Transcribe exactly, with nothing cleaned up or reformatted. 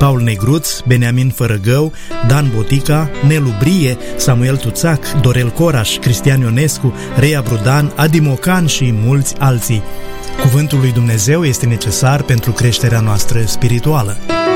Paul Negruț, Beniamin Fărăgău, Dan Botica, Nelu Brie, Samuel Tuțac, Dorel Coraș, Cristian Ionescu, Reia Brudan, Adi Mocan și mulți alții. Cuvântul lui Dumnezeu este necesar pentru creșterea noastră spirituală.